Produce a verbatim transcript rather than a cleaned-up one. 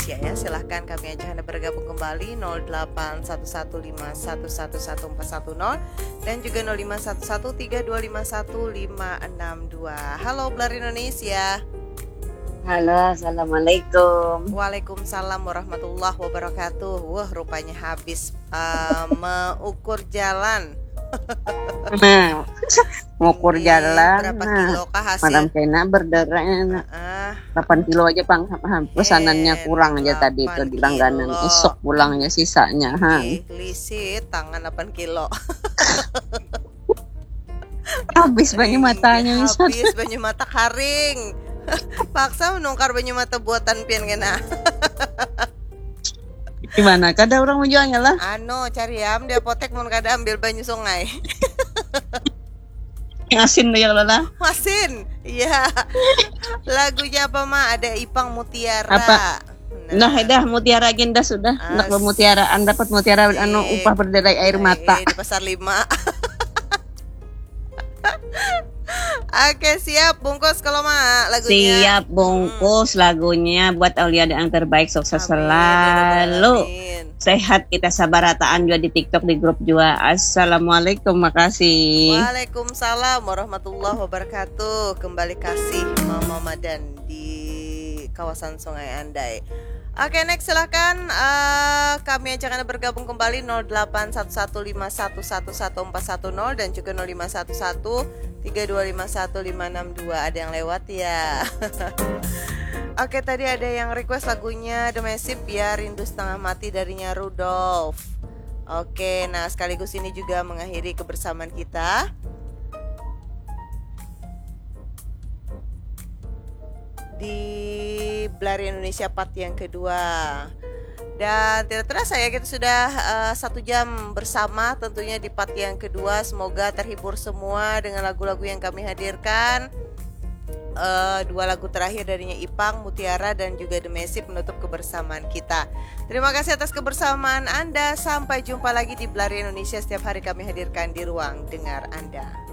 Indonesia ya. Silahkan kami ajak Anda bergabung kembali nol delapan satu satu lima satu satu satu empat satu nol dan juga nol lima satu satu tiga dua lima satu lima enam dua. Halo Blar Indonesia. Halo, assalamualaikum. Waalaikumsalam warahmatullahi wabarakatuh. Wah, rupanya habis uh, mengukur jalan. Nah, mengukur Ini jalan. berapa Nah, kilo kah hasil? Madam Kena berdarah Uh, delapan kilo aja Bang. Pesanannya Eh, kurang aja tadi itu di langganan. kilo. Esok pulangnya sisanya. Ha. Ih, lisit tangan delapan kilo. Habis banyak matanya. Habis banyak mata karing. Paksa menungkar banyak mata buatan pian kena. Gimana? Kada orang menjualnya lah. Ano, cari am di apotek mun kada ambil banyu sungai. Asin ya lah. Masin. Iya. Lagunya apa mah? Ada Ipang Mutiara. Apa? Nah, dah mutiara agenda sudah. Nak bermutiaraan dapat mutiara anu upah berderai air mata. Di pasar lima. Oke, siap bungkus kalau mah lagunya. Siap bungkus hmm. lagunya buat Aulia yang terbaik, sukses selalu. Amin. Sehat kita sabarataan juga di TikTok, di grup juga. Assalamualaikum, makasih. Waalaikumsalam warahmatullahi wabarakatuh. Kembali kasih Mama Madan di kawasan Sungai Andai. Oke, next silahkan uh, kami ajak Anda bergabung kembali nol delapan satu satu lima satu satu satu empat satu nol dan juga nol lima satu satu tiga dua lima satu lima enam dua. Ada yang lewat ya. Oke, tadi ada yang request lagunya The Massive ya, Rindu Setengah Mati darinya Rudolf. Oke, nah sekaligus ini juga mengakhiri kebersamaan kita di Blari Indonesia part yang kedua. Dan tidak terasa ya kita sudah uh, satu jam bersama tentunya di part yang kedua. Semoga terhibur semua dengan lagu-lagu yang kami hadirkan. Uh, dua lagu terakhir darinya Ipang, Mutiara dan juga The Massive menutup kebersamaan kita. Terima kasih atas kebersamaan Anda. Sampai jumpa lagi di Blari Indonesia. Setiap hari kami hadirkan di ruang dengar Anda.